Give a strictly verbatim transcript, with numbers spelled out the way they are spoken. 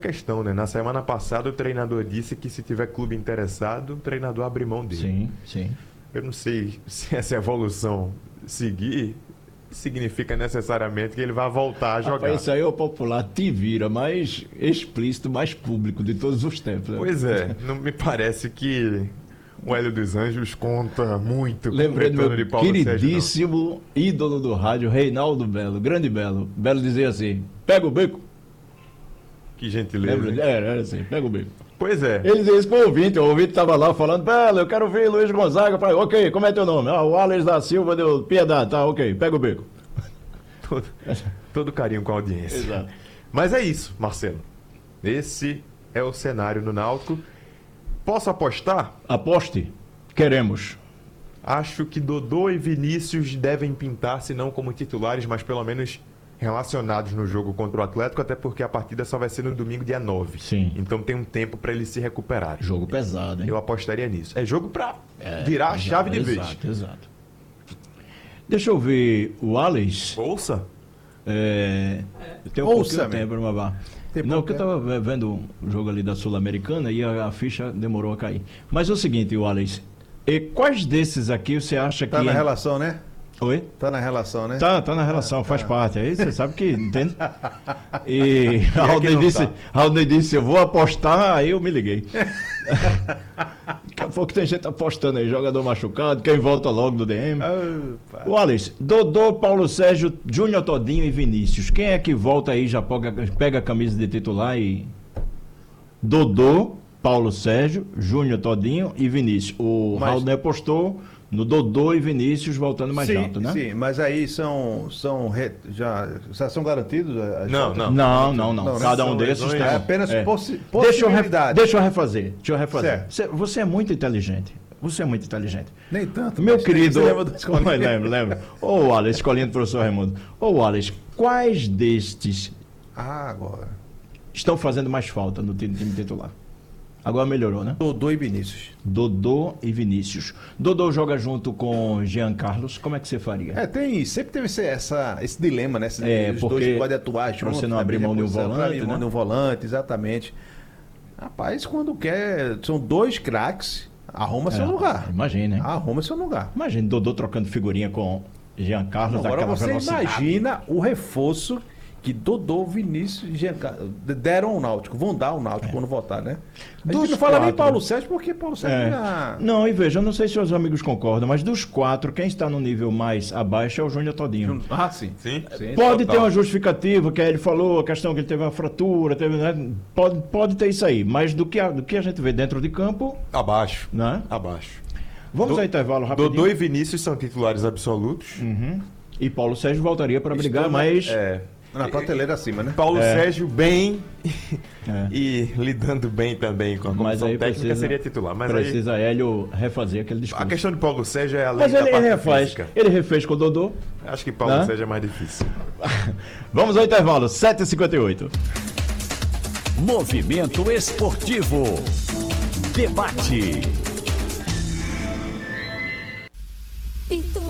questão, né? Na semana passada o treinador disse que se tiver clube interessado, o treinador abre mão dele. Sim, sim. Eu não sei se essa evolução seguir, significa necessariamente que ele vai voltar a jogar. Rapaz, isso aí é o popular te vira mais explícito, mais público de todos os tempos. Né? Pois é, não me parece que o Hélio dos Anjos conta muito Lembrei com o do retorno meu de Paulo Sérgio, queridíssimo ídolo do rádio, Reinaldo Belo, grande Belo. Belo dizia assim, pega o beco. Que gentileza. Lembra? Era, era assim, pega o beco. Pois é. Ele dizia isso pro ouvinte, o ouvinte estava lá falando, Belo, eu quero ver Luiz Gonzaga. Falei, ok, como é teu nome? Ah, o Alex da Silva deu Piedade, tá, ok, pega o beco. Todo, todo carinho com a audiência. Exato. Mas é isso, Marcelo. Esse é o cenário no Náutico. Posso apostar? Aposte, queremos. Acho que Dodô e Vinícius devem pintar, se não como titulares, mas pelo menos relacionados no jogo contra o Atlético, até porque a partida só vai ser no domingo, dia nove. Sim. Então tem um tempo para eles se recuperarem. Jogo pesado, hein? Eu apostaria nisso. É jogo para É, virar a exato, chave de exato, vez. Exato, exato. Deixa eu ver o Alex. Ouça. É, eu tenho um Ouça, pouquinho de meu. tempo, Mavá. Tem Não, pouco porque eu estava vendo o jogo ali da Sul-Americana e a, a ficha demorou a cair. Mas é o seguinte, o Alex, e quais desses aqui você acha que... Tá na é- relação, né? Oi? Tá na relação, né? Tá, tá na relação, faz parte. Aí você sabe que, entende? E é que Raul não disse, tá? Raul disse, eu vou apostar, aí eu me liguei. Daqui a pouco tem gente apostando aí, jogador machucado, quem volta logo do D M. Opa. O Alex, Dodô, Paulo Sérgio, Júnior Todinho e Vinícius. Quem é que volta aí, já pega, pega a camisa de titular e... Dodô, Paulo Sérgio, Júnior Todinho e Vinícius. O Mas- Raul apostou no Dodô e Vinícius voltando mais sim, alto, né? Sim, mas aí são, são re- já, já são garantidos? as Não, voltas? não. Não, não, não. Não, né? Cada um São desses lesões. tem. É apenas possi- Deixa eu, re- possibilidade. deixa eu refazer. Deixa eu refazer. Certo. Você, você é muito inteligente. Você é muito inteligente. Nem tanto. Meu mas querido. Você lembra do escolinha? Mas lembro, lembro. Ô, Alex, escolinha do professor Raimundo. Ô, Alex, quais destes Ah, agora. estão fazendo mais falta no time, time titular? Agora melhorou, né? Dodô e Vinícius. Dodô e Vinícius. Dodô joga junto com Jean Carlos. Como é que você faria? É, tem, sempre teve esse, essa, esse dilema, né? Esse, É, os porque dois podem atuar juntos. você não na abrir mesma mão de um posição, volante, pra abrir mão né? de um volante, exatamente. Rapaz, quando quer, são dois craques, arruma seu É, lugar. Imagina, hein? Arruma seu lugar. Imagina Dodô trocando figurinha com Jean Carlos. Agora daquela você velocidade. imagina o reforço que Dodô, Vinícius e Jean Carlos deram ao Náutico, vão dar ao Náutico quando voltar, né? A gente Dos não fala nem quatro. Paulo Sérgio, porque Paulo Sérgio É. já... Não, e veja, eu não sei se os amigos concordam, mas dos quatro, quem está no nível mais abaixo é o Júnior Todinho. Ah, sim. Sim? Sim. Pode total. ter uma justificativa, que aí ele falou, a questão que ele teve uma fratura, teve, né? pode, pode ter isso aí, mas do que, a, do que a gente vê dentro de campo, Abaixo. né? Abaixo. Vamos Do- ao intervalo rapidinho. Dodô e Vinícius são titulares absolutos. Uhum. E Paulo Sérgio voltaria para brigar, Estão na- mas... É. Na prateleira acima, né? Paulo É. Sérgio bem É. e lidando bem também com a Mas comissão aí técnica precisa, seria titular. Mas aí, precisa Hélio refazer aquele discurso. a questão de Paulo Sérgio é além Mas da ele parte refaz, física. ele refez com o Dodô. Acho que Paulo Né? Sérgio é mais difícil. Vamos ao intervalo, sete e cinquenta e oito. Movimento Esportivo. Debate. Pinto